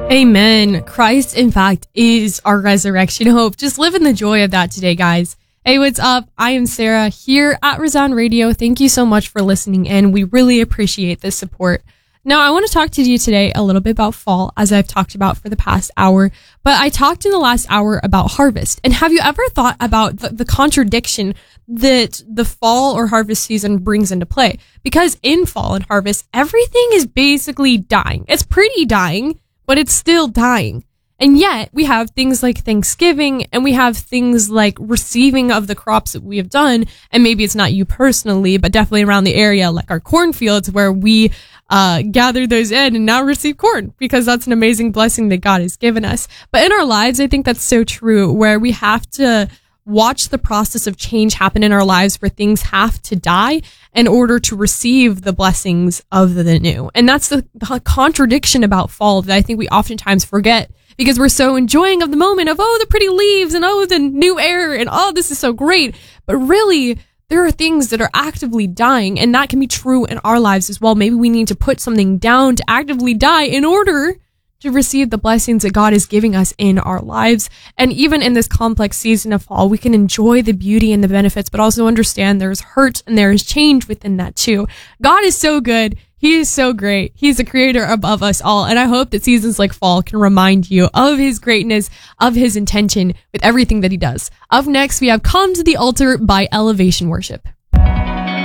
Amen. Christ, in fact, is our resurrection hope. Just live in the joy of that today, guys. Hey, what's up? I am Sarah here at Resound Radio. Thank you so much for listening in. We really appreciate this support. Now, I want to talk to you today a little bit about fall, as I've talked about for the past hour, but I talked in the last hour about harvest. And have you ever thought about the contradiction that the fall or harvest season brings into play? Because in fall and harvest, everything is basically dying. It's pretty dying, but it's still dying. And yet we have things like Thanksgiving, and we have things like receiving of the crops that we have done. And maybe it's not you personally, but definitely around the area, like our cornfields, where we gather those in and now receive corn, because that's an amazing blessing that God has given us. But in our lives, I think that's so true, where we have to watch the process of change happen in our lives, where things have to die in order to receive the blessings of the new. And that's the contradiction about fall that I think we oftentimes forget, because we're so enjoying of the moment of, oh, the pretty leaves and oh, the new air and oh, this is so great. But really, there are things that are actively dying, and that can be true in our lives as well. Maybe we need to put something down to actively die in order to receive the blessings that God is giving us in our lives. And even in this complex season of fall, we can enjoy the beauty and the benefits, but also understand there's hurt and there is change within that too. God is so good. He is so great. He's the creator above us all. And I hope that seasons like fall can remind you of his greatness, of his intention with everything that he does. Up next, we have Come to the Altar by Elevation Worship.